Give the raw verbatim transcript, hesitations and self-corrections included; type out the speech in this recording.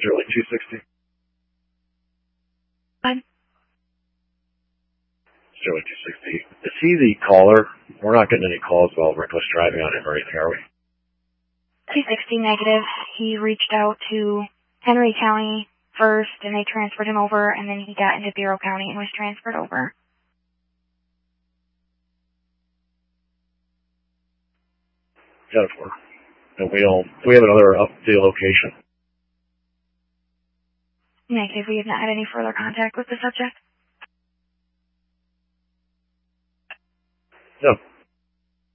Sterling two sixty. Fine. Sterling two sixty. Is he the caller? We're not getting any calls about reckless driving on him or anything, are we? two sixty negative. He reached out to Henry County first, and they transferred him over, and then he got into Bureau County and was transferred over. ten four. And we don't, do we have another update location? Negative. We have not had any further contact with the subject. No.